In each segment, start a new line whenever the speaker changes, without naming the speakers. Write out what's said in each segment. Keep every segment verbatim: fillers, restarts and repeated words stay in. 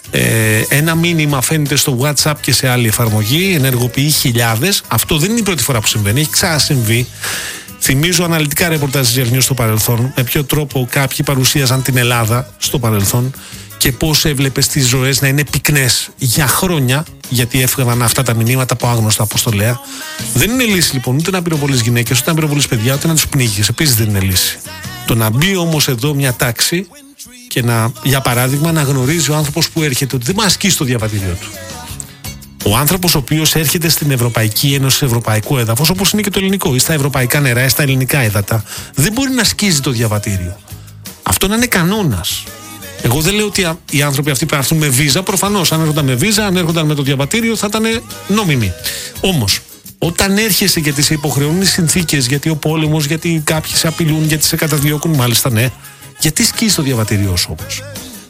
ε, ένα μήνυμα φαίνεται στο WhatsApp και σε άλλη εφαρμογή, ενεργοποιεί χιλιάδες. Αυτό δεν είναι η πρώτη φορά που συμβαίνει, έχει ξανασυμβεί. Θυμίζω αναλυτικά ρεπορτάζ της News στο παρελθόν, με ποιο τρόπο κάποιοι παρουσίαζαν την Ελλάδα στο παρελθόν και πώς έβλεπες τις ζωές να είναι πυκνές για χρόνια, γιατί έφυγαν αυτά τα μηνύματα από άγνωστα αποστολέα. Δεν είναι λύση λοιπόν ούτε να πυροβολείς γυναίκες, ούτε να πυροβολείς παιδιά, ούτε να τους πνίγεις. Επίσης δεν είναι λύση. Το να μπει όμως εδώ μια τάξη και να, για παράδειγμα, να γνωρίζει ο άνθρωπος που έρχεται ότι δεν μας ασκήσει το διαβατήριο του. Ο άνθρωπος ο οποίος έρχεται στην Ευρωπαϊκή Ένωση, σε ευρωπαϊκό έδαφος, όπως είναι και το ελληνικό, ή στα ευρωπαϊκά νερά, ή στα ελληνικά έδατα, δεν μπορεί να σκίζει το διαβατήριο. Αυτό να είναι κανόνας. Εγώ δεν λέω ότι οι άνθρωποι αυτοί πρέπει να έρθουν με βίζα. Προφανώς, αν έρχονταν με βίζα, αν έρχονταν με το διαβατήριο, θα ήταν νόμιμοι. Όμως, όταν έρχεσαι γιατί σε υποχρεώνουν οι συνθήκες, γιατί ο πόλεμος, γιατί κάποιοι σε απειλούν, γιατί σε καταδιώκουν, μάλιστα ναι, γιατί σκίζει το διαβατήριό σου όμως?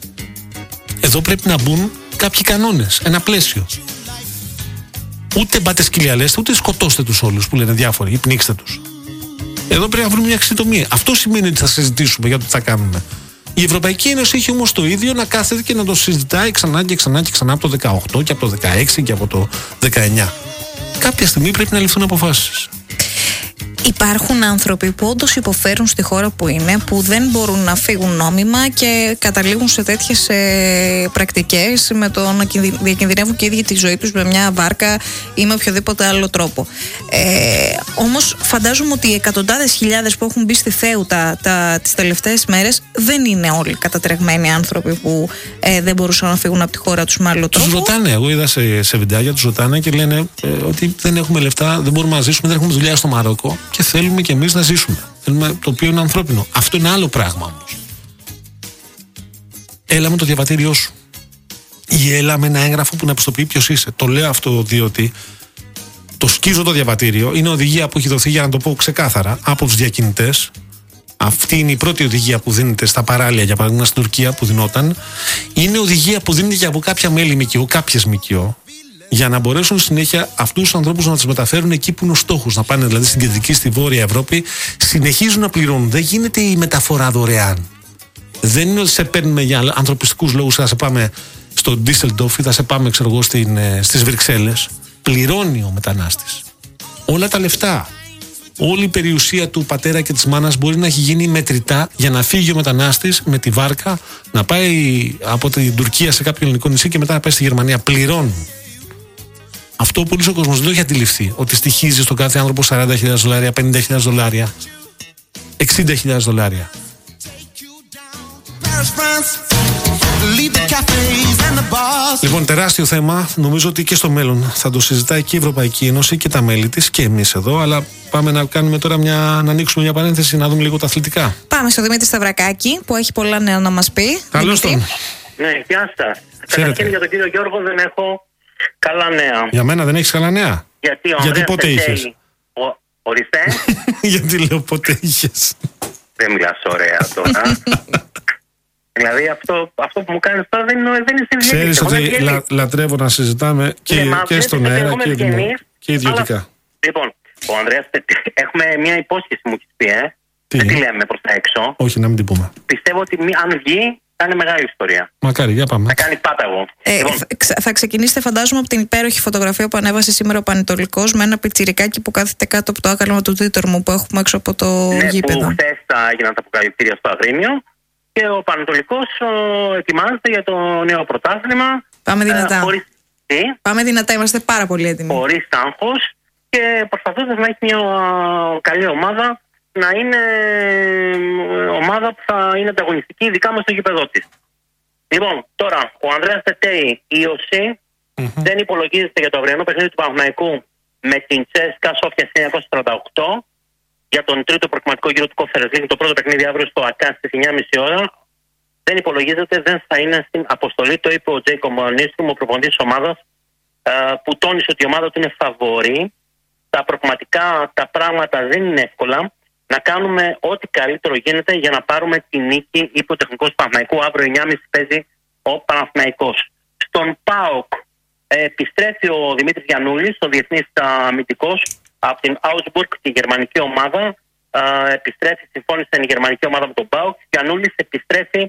Εδώ πρέπει να μπουν κάποιοι κανόνες, ένα πλαίσιο. Ούτε μπάτε σκυλιαλέστε, ούτε σκοτώστε τους όλους που λένε διάφοροι, ή πνίξτε τους. Εδώ πρέπει να βρούμε μια εξιτομία. Αυτό σημαίνει ότι θα συζητήσουμε για το τι θα κάνουμε. Η Ευρωπαϊκή Ένωση έχει όμως το ίδιο να κάθεται και να το συζητάει ξανά και ξανά και ξανά από το δεκαοκτώ και από το δεκαέξι και από το δεκαεννιά. Κάποια στιγμή πρέπει να ληφθούν αποφάσεις.
Υπάρχουν άνθρωποι που όντως υποφέρουν στη χώρα που είναι, που δεν μπορούν να φύγουν νόμιμα και καταλήγουν σε τέτοιες ε, πρακτικές με το να διακινδυνεύουν και οι ίδιοι τη ζωή τους με μια βάρκα ή με οποιοδήποτε άλλο τρόπο. Ε, όμως φαντάζομαι ότι οι εκατοντάδες χιλιάδες που έχουν μπει στη Θέουτα τα, τις τελευταίες μέρες δεν είναι όλοι κατατρεγμένοι άνθρωποι που ε, δεν μπορούσαν να φύγουν από τη χώρα τους με άλλο τρόπο.
Τους ρωτάνε, εγώ είδα σε, σε βιντεάκια, τους ρωτάνε και λένε ε, ότι δεν έχουμε λεφτά, δεν μπορούμε να ζήσουμε, δεν έχουμε δουλειά στο Μαρόκο. Και θέλουμε και εμείς να ζήσουμε. Θέλουμε, το οποίο είναι ανθρώπινο. Αυτό είναι άλλο πράγμα όμως. Έλα με το διαβατήριό σου. Ή έλα με ένα έγγραφο που να πιστοποιεί ποιος είσαι. Το λέω αυτό διότι το σκίζω το διαβατήριο. Είναι οδηγία που έχει δοθεί, για να το πω ξεκάθαρα, από τους διακινητές. Αυτή είναι η πρώτη οδηγία που δίνεται στα παράλια, για παράδειγμα στην Τουρκία που δινόταν. Είναι οδηγία που δίνεται και από κάποια μέλη ΜΚΟ, κάποιες ΜΚΟ, για να μπορέσουν συνέχεια αυτούς τους ανθρώπους να τους μεταφέρουν εκεί που είναι ο στόχος. Να πάνε δηλαδή στην κεντρική, στη βόρεια Ευρώπη. Συνεχίζουν να πληρώνουν. Δεν γίνεται η μεταφορά δωρεάν. Δεν είναι ότι σε παίρνουμε για ανθρωπιστικούς λόγους, θα σε πάμε στο Ντίσσελντορφ ή θα σε πάμε, ξέρω εγώ, στις Βρυξέλλες. Πληρώνει ο μετανάστης. Όλα τα λεφτά. Όλη η περιουσία του πατέρα και της μάνας μπορεί να έχει γίνει μετρητά για να φύγει ο μετανάστης με τη βάρκα, να πάει από την Τουρκία σε κάποιο ελληνικό νησί και μετά να πάει στη Γερμανία. Πληρώνουν. Αυτό που πολλοί ο κόσμος δεν το έχει αντιληφθεί. Ότι στοιχίζει στον κάθε άνθρωπο σαράντα χιλιάδες δολάρια, πενήντα χιλιάδες δολάρια, εξήντα χιλιάδες δολάρια. Λοιπόν, τεράστιο θέμα. Νομίζω ότι και στο μέλλον θα το συζητάει και η Ευρωπαϊκή Ένωση και τα μέλη της και εμείς εδώ. Αλλά πάμε να κάνουμε τώρα μια, να ανοίξουμε μια παρένθεση, να δούμε λίγο τα αθλητικά.
Πάμε στο Δημήτρη Σταυρακάκη που έχει πολλά νέα να μας πει.
Καλώς τον.
Ναι, γεια σας. Καταρχήν για τον κύριο Γιώργο δεν έχω καλά νέα.
Για μένα δεν έχεις καλά νέα?
Γιατί, ο
Γιατί πότε είχες?
Ο... Ορίστε.
Γιατί λέω πότε είχες?
Δεν μιλάς ωραία τώρα. Δηλαδή αυτό, αυτό που μου κάνεις τώρα δεν είναι, δεν είναι συνειδητή.
Ξέρεις ότι λα, λατρεύω να συζητάμε και, ναι, και στον αέρα και, δημο, και ιδιωτικά.
Αλλά, λοιπόν, ο Ανδρέας, έχουμε μια υπόσχεση μου έχεις πει, ε.
Τι?
Δεν τη λέμε προς τα έξω.
Όχι, να μην την πούμε.
Πιστεύω ότι αν βγει θα είναι μεγάλη ιστορία.
Μακάρι, για πάμε.
Θα κάνει πάταγο.
Ε, λοιπόν. θα, θα ξεκινήσετε, φαντάζομαι, από την υπέροχη φωτογραφία που ανέβασε σήμερα ο Πανετολικός με ένα πιτσιρικάκι που κάθεται κάτω από το άκαλμα του Τίτορμου που έχουμε έξω από το
ναι,
γήπεδο.
Που χθες θα έγιναν τα αποκαλυπτήρια στο Αγρίνιο και ο Πανετολικός ετοιμάζεται για το νέο πρωτάθλημα.
Πάμε δυνατά.
Ε, χωρίς...
Πάμε δυνατά, είμαστε πάρα πολύ έτοιμοι.
Χωρίς άγχος και προσπαθώντας να έχει μια καλή ομάδα, να είναι ομάδα που θα είναι ανταγωνιστική, ειδικά μες στο γήπεδο της. Λοιπόν, τώρα, ο Ανδρέας Τετέι, ίωση, mm-hmm. δεν υπολογίζεται για το αυριανό παιχνίδι του Παναθηναϊκού με την Τσέσκα Σόφια χίλια εννιακόσια τριάντα οκτώ για τον τρίτο προκριματικό γύρο του Conference League, το πρώτο παιχνίδι αύριο στο ΑΚΑ στις εννιά και μισή ώρα. Δεν υπολογίζεται, δεν θα είναι στην αποστολή, το είπε ο Τζέικομ Νίστρουμ, ο προπονητής της ομάδας, που τόνισε ότι η ομάδα του είναι φαβορή. Τα προκριματικά, τα πράγματα δεν είναι εύκολα. Να κάνουμε ό,τι καλύτερο γίνεται για να πάρουμε τη νίκη, είπε ο τεχνικός του Παναθηναϊκού. Αύριο εννιά και μισή παίζει ο Παναθηναϊκός. Στον ΠΑΟΚ ε, επιστρέφει ο Δημήτρης Γιαννούλης, ο διεθνής αμυντικός, από την Augsburg, τη γερμανική ομάδα. Ε, επιστρέφει, συμφώνησε η γερμανική ομάδα με τον ΠΑΟΚ. Γιαννούλης επιστρέφει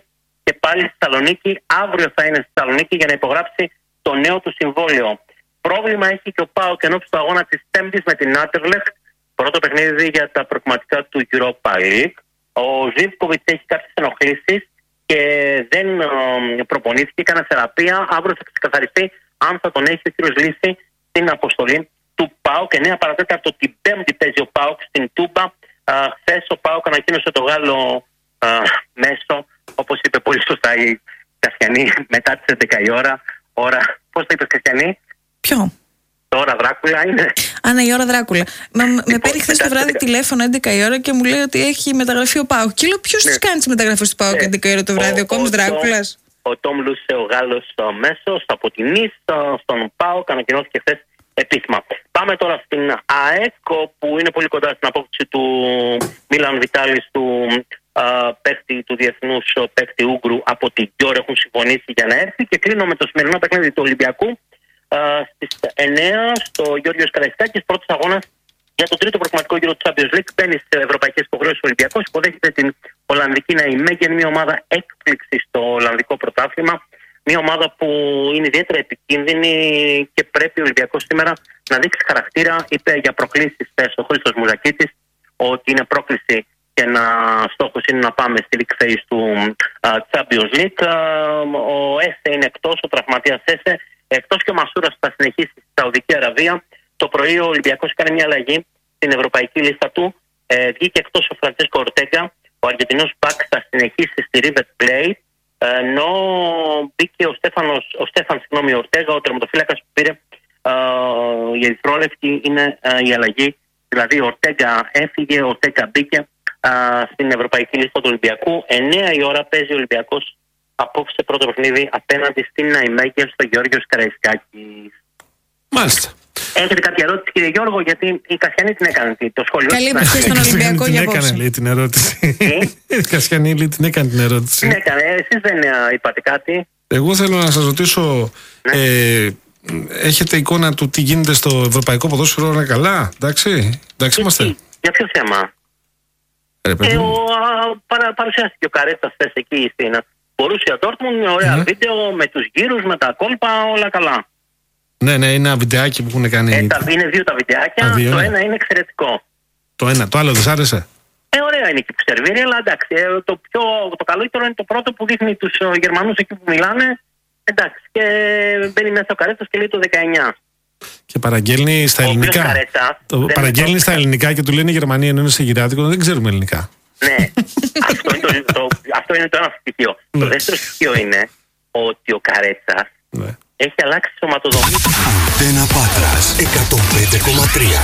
και πάλι στη Θεσσαλονίκη. Αύριο θα είναι στη Θεσσαλονίκη για να υπογράψει το νέο του συμβόλαιο. Πρόβλημα έχει και ο ΠΑΟΚ ενώπιση του αγώνα της Πέμπτης με την Άντερλεχτ. Πρώτο παιχνίδι για τα προκριματικά του Europa League. Ο Ζίβκοβιτς έχει κάποιες ενοχλήσεις και δεν ε, προπονήθηκε, έκανε θεραπεία. Αύριο θα ξεκαθαριστεί αν θα τον έχει ο κύριος Λύση στην αποστολή του ΠΑΟΚ. εννέα παρατέταρτο την Πέμπτη παίζει ο ΠΑΟΚ στην Τούμπα. Χθες ο ΠΑΟΚ ανακοίνωσε το Γάλλο α, μέσο, όπως είπε πολύ σωστά η Κασιανή, μετά τις έντεκα η ώρα. ώρα πώς το είπες, Κασιανή?
Ποιο?
Τώρα Δράκουλα είναι.
Α, ναι, η ώρα Δράκουλα. Μα, λοιπόν, με παίρνει χθες το βράδυ τηλέφωνο έντεκα η ώρα και μου λέει ότι έχει μεταγραφεί ο ΠΑΟΚ. Και λέω, ποιος τις κάνει τις μεταγραφές του ΠΑΟΚ ναι. έντεκα η ώρα το βράδυ, ο, ο Κόμος Δράκουλας?
Ο Τόμ Λούσε, ο Γάλλος μέσος από την Νις, στον ΠΑΟΚ, ανακοινώθηκε χθες επίσημα. Πάμε τώρα στην ΑΕΚ, που είναι πολύ κοντά στην απόκτηση του Μίλαν Βιτάλης, του uh, παίκτη του διεθνούς παίκτη Ούγκρου από την Γιόρ. Έχουν συμφωνήσει για να έρθει και κλείνω με το σημερινό παιχνίδι του Ολυμπιακού uh, στις εννέα στο Γιώργος Καραϊσκάκης, πρώτος αγώνας για το τρίτο προκριματικό γύρο του Champions League. Μπαίνει σε ευρωπαϊκές υποχρεώσεις ο Ολυμπιακός, υποδέχεται την Ολλανδική Ναϊμέγεν, μια ομάδα έκπληξη στο Ολλανδικό πρωτάθλημα. Μια ομάδα που είναι ιδιαίτερα επικίνδυνη και πρέπει ο Ολυμπιακός σήμερα να δείξει χαρακτήρα. Είπε για προκλήσεις ο Χρήστος Μουζακίτης ότι είναι πρόκληση και ένα στόχος είναι να πάμε στη league phase του uh, Champions League. Uh, ο Έσε είναι εκτός, ο τραυματίας Έσε. Εκτός και ο Μασούρας θα συνεχίσει στη Σαουδική Αραβία. Το πρωί ο Ολυμπιακός έκανε μια αλλαγή στην ευρωπαϊκή λίστα του. Ε, βγήκε εκτός ο Φραντσέσκο Ορτέγκα. Ο Αργεντινός Μπακ θα συνεχίσει στη River Plate. Ενώ μπήκε ο, Στέφανος, ο Στέφαν συγγνώμη, Ορτέγα, ο τερματοφύλακας που πήρε uh, η ερυθρόλευκη είναι uh, η αλλαγή. Δηλαδή ο Ορτέγα έφυγε, ο Ορτέγα μπήκε uh, στην ευρωπαϊκή λίστα του Ολυμπιακού. εννέα η ώρα παίζει ο Ολυμπιακός απόψε πρώτο παιχνίδι απέναντι στην Ναϊμέγεν στο Γιώργος Καραϊσκάκης.
Μάλιστα.
Έχετε κάποια ερώτηση, κύριε Γιώργο, γιατί η Κασιανή την έκανε το σχόλιο.
Καλή εποχή στον Ολυμπιακό για
απόψε. Την έκανε, λέει, την ερώτηση. Η Κασιανή, λέει, την έκανε την ερώτηση.
Την έκανε. Εσείς δεν είπατε κάτι?
Εγώ θέλω να σας ρωτήσω, ναι. ε, έχετε εικόνα του τι γίνεται στο ευρωπαϊκό ποδόσφαιρο? Είναι καλά, εντάξει, εντάξει είμαστε.
Για ποιο θέμα?
Ε,
ε, ο, παρα, παρουσιάστηκε ο Καρέτσας χθες εκεί στην Μπορούσια Ντόρτμουντ με ωραία ναι. βίντεο, με τους γύρους, με τα κόλπα, όλα καλά.
Ναι, ναι, είναι ένα βιντεάκι που έχουν κάνει.
Ε, τα, είναι δύο τα βιντεάκια. Α, δύο, το ναι. ένα είναι εξαιρετικό.
Το ένα, το άλλο δεν σ' άρεσε?
Ε, ωραία είναι εκεί που σερβίρει, αλλά εντάξει. Ε, το, πιο, το καλύτερο είναι το πρώτο που δείχνει τους Γερμανούς εκεί που μιλάνε. Εντάξει. Και μπαίνει μέσα ο Καρέτσας και λέει το δεκαεννιά.
Και παραγγέλνει στα ο ελληνικά.
Καρέτσας,
το παραγγέλνει το... στα ελληνικά και του λένε οι Γερμανοί ενώ είναι σε γυράτικο, δεν ξέρουμε ελληνικά.
Ναι. αυτό, είναι το, το, αυτό είναι το ένα στοιχείο. Το δεύτερο στοιχείο είναι ότι ο Καρέτσας ναι. έχει αλλάξει σωματοδομή.
Αντένα Πάτρας εκατόν πέντε κόμμα τρία.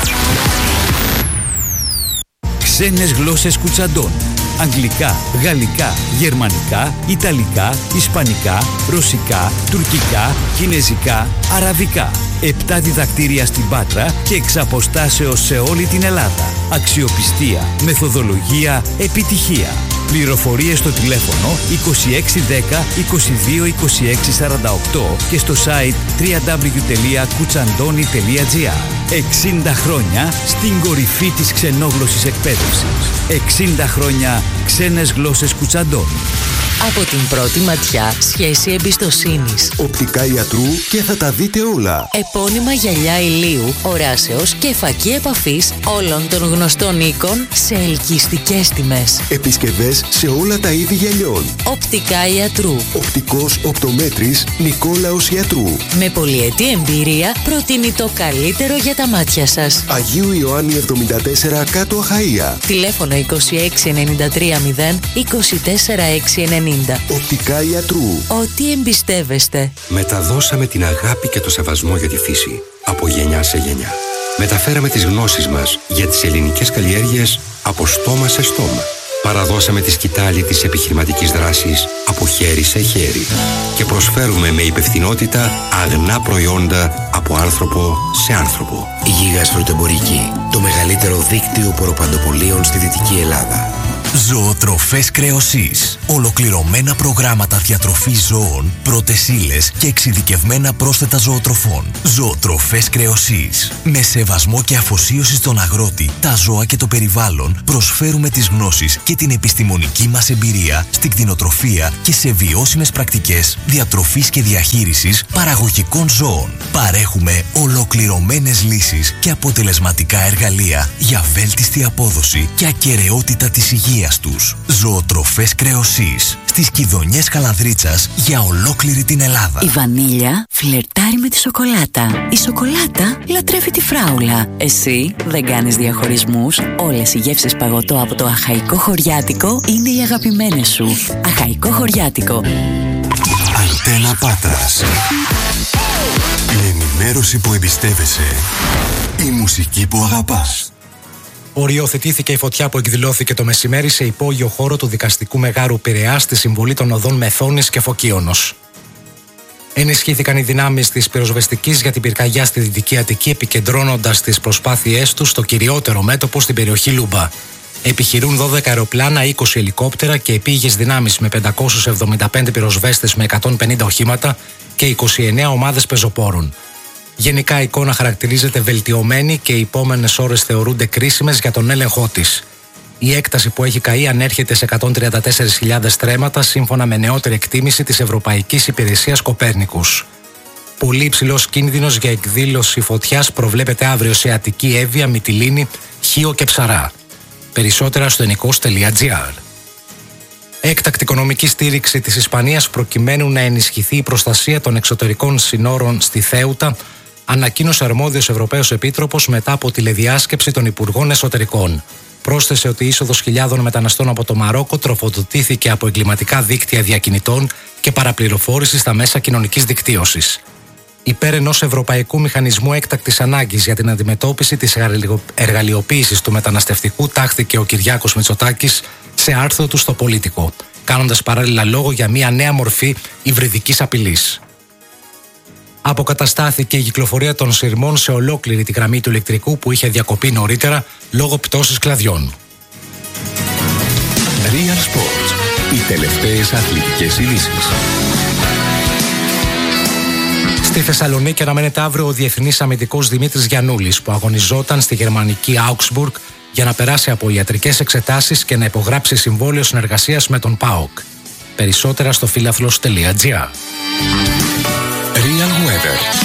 Ξένες γλώσσες Κουτσαντών. Αγγλικά, γαλλικά, γερμανικά, ιταλικά, ισπανικά, ρωσικά, τουρκικά, κινεζικά, αραβικά. Επτά διδακτήρια στην Πάτρα και εξ αποστάσεως σε όλη την Ελλάδα. Αξιοπιστία, μεθοδολογία, επιτυχία. Πληροφορίες στο τηλέφωνο είκοσι έξι δέκα είκοσι δύο είκοσι έξι σαράντα οκτώ και στο site double-u double-u double-u τελεία κουτσαντώνη τελεία τζι άρ. εξήντα χρόνια στην κορυφή της ξενόγλωσσης εκπαίδευσης. εξήντα χρόνια ξένες γλώσσες Κουτσαντώνη.
Από την πρώτη ματιά, σχέση εμπιστοσύνης.
Οπτικά ιατρού και θα τα δείτε όλα.
Επώνυμα γυαλιά ηλίου, οράσεως και φακή επαφής όλων των γνωστών οίκων σε ελκυστικές τιμές.
Επισκευές σε όλα τα είδη γυαλιών.
Οπτικά ιατρού.
Οπτικός οπτομέτρης Νικόλαος Ιατρού.
Με πολυετή εμπειρία προτείνει το καλύτερο για τα μάτια σας.
Αγίου Ιωάννη εβδομήντα τέσσερα κάτω Αχαΐα.
Τηλέφωνο είκοσι έξι ενενήντα τρία μηδέν είκοσι τέσσερα έξι ενενήντα.
Οπτικά Ιατρού.
Ό,τι εμπιστεύεστε.
Μεταδώσαμε την αγάπη και το σεβασμό για τη φύση από γενιά σε γενιά. Μεταφέραμε τις γνώσεις μας για τις ελληνικές καλλιέργειες από στόμα σε στόμα. Παραδώσαμε τη σκητάλη της επιχειρηματικής δράσης από χέρι σε χέρι. Και προσφέρουμε με υπευθυνότητα αγνά προϊόντα από άνθρωπο σε άνθρωπο.
Η Γίγας Φρουτεμπορική, το μεγαλύτερο δίκτυο ποροπαντοπολίων στη Δυτική Ελλάδα. Ζωοτροφές Κρεοσής. Ολοκληρωμένα προγράμματα διατροφής ζώων, πρώτες ύλες και εξειδικευμένα πρόσθετα ζωοτροφών. Ζωοτροφές Κρεοσής. Με σεβασμό και αφοσίωση στον αγρότη, τα ζώα και το περιβάλλον, προσφέρουμε τις γνώσεις και την επιστημονική μας εμπειρία στην κτηνοτροφία και σε βιώσιμες πρακτικές διατροφής και διαχείρισης παραγωγικών ζώων. Παρέχουμε ολοκληρωμένες λύσεις και αποτελεσματικά εργαλεία για βέλτιστη απόδοση και ακεραιότητα της υγείας τους. Ζωοτροφές Κρεοσής. Στις Κιδωνιές Καλανδρίτσας για ολόκληρη την Ελλάδα.
Η βανίλια φλερτάρει με τη σοκολάτα. Η σοκολάτα λατρεύει τη φράουλα. Εσύ δεν κάνεις διαχωρισμούς. Όλες οι γεύσεις παγωτό από το Αχαϊκό Χωριάτικο είναι οι αγαπημένες σου. Αχαϊκό Χωριάτικο.
Αντένα Πάτρας. Η ενημέρωση που εμπιστεύεσαι. Η μουσική που αγαπάς.
Οριοθετήθηκε η φωτιά που εκδηλώθηκε το μεσημέρι σε υπόγειο χώρο του Δικαστικού Μεγάρου Πειραιά στη συμβολή των οδών Μεθόνης και Φωκίωνος. Ενισχύθηκαν οι δυνάμεις της πυροσβεστικής για την πυρκαγιά στη Δυτική Αττική, επικεντρώνοντας τις προσπάθειές τους στο κυριότερο μέτωπο στην περιοχή Λούμπα. Επιχειρούν δώδεκα αεροπλάνα, είκοσι ελικόπτερα και επίγειες δυνάμεις με πεντακόσιους εβδομήντα πέντε πυροσβέστες με εκατόν πενήντα οχήματα και είκοσι εννέα ομάδες πεζοπόρων. Γενικά η εικόνα χαρακτηρίζεται βελτιωμένη και οι επόμενες ώρες θεωρούνται κρίσιμες για τον έλεγχό της. Η έκταση που έχει καεί ανέρχεται σε εκατόν τριάντα τέσσερις χιλιάδες στρέμματα σύμφωνα με νεότερη εκτίμηση της Ευρωπαϊκής Υπηρεσίας Κοπέρνικους. Πολύ υψηλός κίνδυνος για εκδήλωση φωτιάς προβλέπεται αύριο σε Αττική, Εύβοια, Μυτιλήνη, Χίο και Ψαρά. Περισσότερα στο ενικός τελεία τζι άρ. Έκτακτη οικονομική στήριξη της Ισπανίας προκειμένου να ενισχυθεί η προστασία των εξωτερικών συνόρων στη Θέουτα, ανακοίνωσε αρμόδιος Ευρωπαίος Επίτροπος μετά από τηλεδιάσκεψη των Υπουργών Εσωτερικών. Πρόσθεσε ότι η είσοδος χιλιάδων μεταναστών από το Μαρόκο τροφοδοτήθηκε από εγκληματικά δίκτυα διακινητών και παραπληροφόρηση στα μέσα κοινωνικής δικτύωσης. Υπέρ ενός Ευρωπαϊκού Μηχανισμού Έκτακτης Ανάγκης για την αντιμετώπιση της εργαλειοποίησης του μεταναστευτικού τάχθηκε ο Κυριάκος Μητσοτάκης σε άρθρο του στο Πολίτικο, κάνοντας παράλληλα λόγο για μια νέα μορφή υβριδικής απειλής. Αποκαταστάθηκε η κυκλοφορία των σειρμών σε ολόκληρη τη γραμμή του ηλεκτρικού που είχε διακοπεί νωρίτερα λόγω πτώσης κλαδιών.
Real Sports. Οι τελευταίες αθλητικές ειδήσεις.
Στη Θεσσαλονίκη αναμένεται αύριο ο διεθνής αμυντικός Δημήτρης Γιαννούλης που αγωνιζόταν στη γερμανική Augsburg για να περάσει από ιατρικές εξετάσεις και να υπογράψει συμβόλαιο συνεργασίας με τον ΠΑΟΚ. Περισσότερα στο φίλαθλος τελεία τζι άρ.
Real Weather.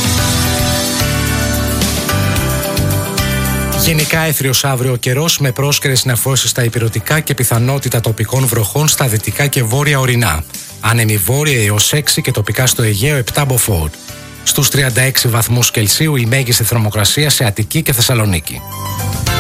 Γενικά έθριος αύριο ο καιρός με πρόσκαιρες νεφώσεις στα ηπειρωτικά και πιθανότητα τοπικών βροχών στα δυτικά και βόρεια ορεινά. Άνεμη βόρεια έως έξι και τοπικά στο Αιγαίο επτά μποφόρ. Στους τριάντα έξι βαθμούς Κελσίου η μέγιστη θερμοκρασία σε Αττική και Θεσσαλονίκη.